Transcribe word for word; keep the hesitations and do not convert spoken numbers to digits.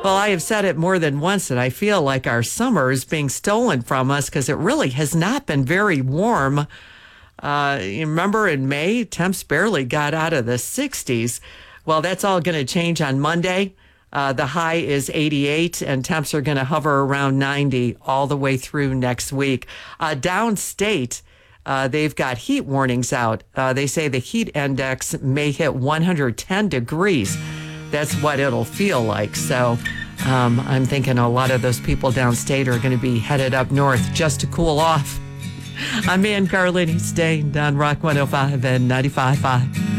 Well, I have said it more than once that I feel like our summer is being stolen from us because it really has not been very warm. Uh, you remember in May, temps barely got out of the sixties. Well, that's all going to change on Monday. Uh, the high is eighty-eight, and temps are going to hover around ninety all the way through next week. Uh, downstate, uh, they've got heat warnings out. Uh, they say the heat index may hit one hundred ten degrees. That's what it'll feel like. So um, I'm thinking a lot of those people downstate are going to be headed up north just to cool off. I'm Ann Carlini, staying on Rock one oh five and ninety-five point five.